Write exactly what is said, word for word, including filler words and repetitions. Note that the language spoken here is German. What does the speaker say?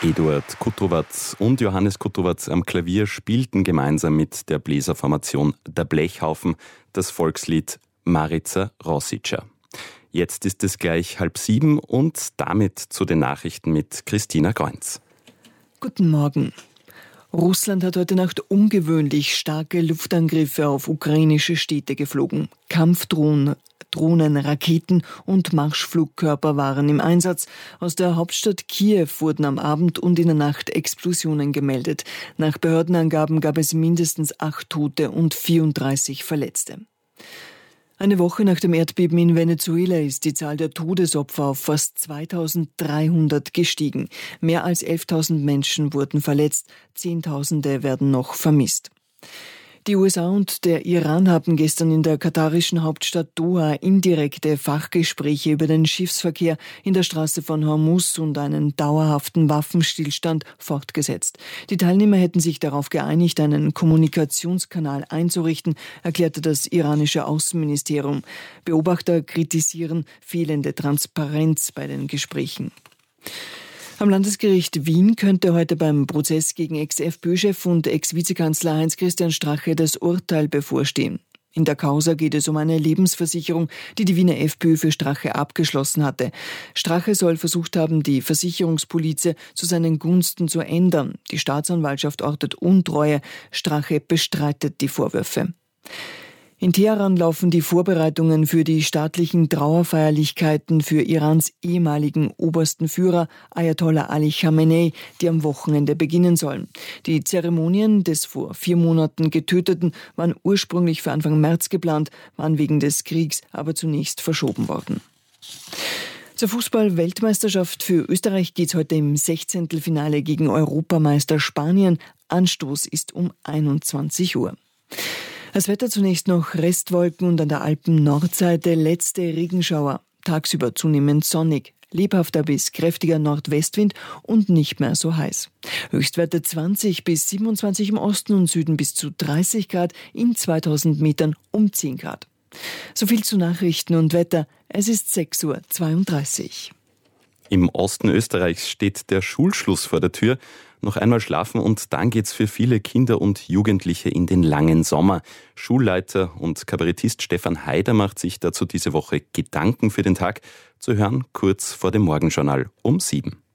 Eduard Kutrowatz und Johannes Kutrowatz am Klavier spielten gemeinsam mit der Bläserformation Der Blechhaufen das Volkslied Marica Rosica. Jetzt ist es gleich halb sieben und damit zu den Nachrichten mit Christina Greunz. Guten Morgen. Russland hat heute Nacht ungewöhnlich starke Luftangriffe auf ukrainische Städte geflogen. Kampfdrohnen, Drohnen, Raketen und Marschflugkörper waren im Einsatz. Aus der Hauptstadt Kiew wurden am Abend und in der Nacht Explosionen gemeldet. Nach Behördenangaben gab es mindestens acht Tote und vierunddreißig Verletzte. Eine Woche nach dem Erdbeben in Venezuela ist die Zahl der Todesopfer auf fast zweitausenddreihundert gestiegen. Mehr als elftausend Menschen wurden verletzt, Zehntausende werden noch vermisst. Die U S A und der Iran haben gestern in der katarischen Hauptstadt Doha indirekte Fachgespräche über den Schiffsverkehr in der Straße von Hormuz und einen dauerhaften Waffenstillstand fortgesetzt. Die Teilnehmer hätten sich darauf geeinigt, einen Kommunikationskanal einzurichten, erklärte das iranische Außenministerium. Beobachter kritisieren fehlende Transparenz bei den Gesprächen. Am Landesgericht Wien könnte heute beim Prozess gegen Ex-FPÖ-Chef und Ex-Vizekanzler Heinz-Christian Strache das Urteil bevorstehen. In der Causa geht es um eine Lebensversicherung, die die Wiener FPÖ für Strache abgeschlossen hatte. Strache soll versucht haben, die Versicherungspolize zu seinen Gunsten zu ändern. Die Staatsanwaltschaft ortet Untreue. Strache bestreitet die Vorwürfe. In Teheran laufen die Vorbereitungen für die staatlichen Trauerfeierlichkeiten für Irans ehemaligen obersten Führer Ayatollah Ali Khamenei, die am Wochenende beginnen sollen. Die Zeremonien des vor vier Monaten Getöteten waren ursprünglich für Anfang März geplant, waren wegen des Kriegs aber zunächst verschoben worden. Zur Fußball-Weltmeisterschaft für Österreich geht es heute im Sechzehntelfinale gegen Europameister Spanien. Anstoß ist um einundzwanzig Uhr. Das Wetter zunächst noch Restwolken und an der Alpen-Nordseite letzte Regenschauer. Tagsüber zunehmend sonnig, lebhafter bis kräftiger Nordwestwind und nicht mehr so heiß. Höchstwerte zwanzig bis siebenundzwanzig im Osten und Süden bis zu dreißig Grad, in zweitausend Metern um zehn Grad. So viel zu Nachrichten und Wetter. Es ist sechs Uhr zweiunddreißig. Im Osten Österreichs steht der Schulschluss vor der Tür. Noch einmal schlafen und dann geht's für viele Kinder und Jugendliche in den langen Sommer. Schulleiter und Kabarettist Stefan Haider macht sich dazu diese Woche Gedanken für den Tag. Zu hören kurz vor dem Morgenjournal um sieben.